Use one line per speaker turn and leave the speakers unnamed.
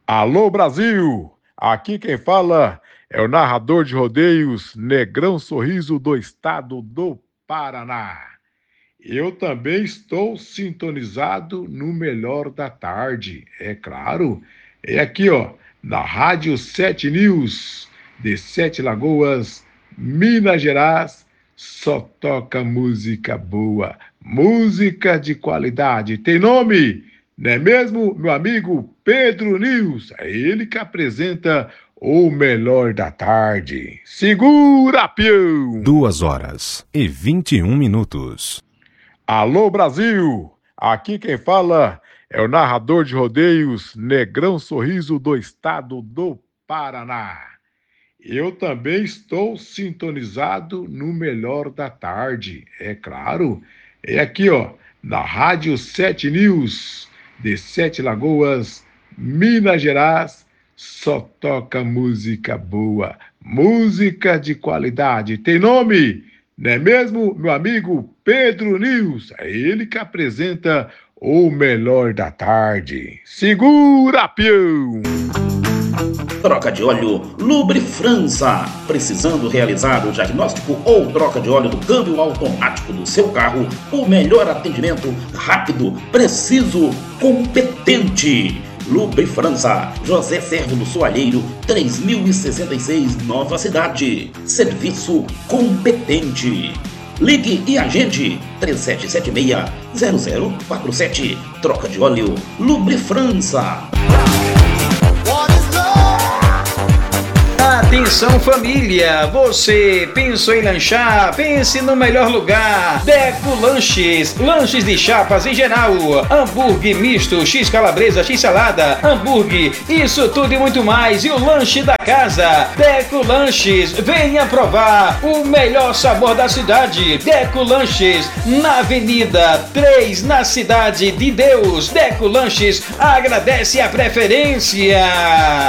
Alô Brasil, aqui quem fala é o narrador de rodeios Negrão Sorriso do estado do Paraná. Eu também estou sintonizado no melhor da tarde, é claro. É aqui, ó, na Rádio 7 News, de Sete Lagoas, Minas Gerais, só toca música boa, música de qualidade. Tem nome, não é mesmo, meu amigo Pedro News? É ele que apresenta o melhor da tarde. Segura, peão!
2h21.
Alô Brasil, aqui quem fala é o narrador de rodeios Negrão Sorriso do estado do Paraná. Eu também estou sintonizado no melhor da tarde, é claro. É aqui, ó, na Rádio 7 News, de Sete Lagoas, Minas Gerais, só toca música boa, música de qualidade. Tem nome, não é mesmo, meu amigo Pedro News? É ele que apresenta o melhor da tarde. Segura, peão!
Troca de óleo Lubre França. Precisando realizar o diagnóstico ou troca de óleo do câmbio automático do seu carro? O melhor atendimento, rápido, preciso, competente. Lubre França, José Servo do Soalheiro, 3066, Nova Cidade. Serviço competente. Ligue e agende 3776-0047. Troca de óleo Lubre França.
Atenção família, você pensou em lanchar? Pense no melhor lugar. Deco Lanches, lanches de chapas em geral, hambúrguer misto, x calabresa, x salada, hambúrguer, isso tudo e muito mais. E o lanche da casa, Deco Lanches, venha provar o melhor sabor da cidade. Deco Lanches, na Avenida 3, na Cidade de Deus. Deco Lanches agradece a preferência.